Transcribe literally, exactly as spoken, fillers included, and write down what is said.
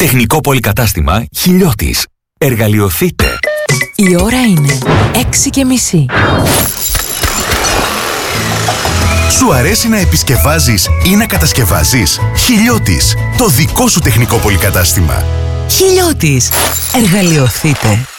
Τεχνικό πολυκατάστημα Χιλιώτης. Εργαλειοθείτε. Η ώρα είναι έξι και μισή. Σου αρέσει να επισκευάζεις ή να κατασκευάζεις? Χιλιώτης, το δικό σου τεχνικό πολυκατάστημα. Χιλιώτης. Εργαλειοθείτε.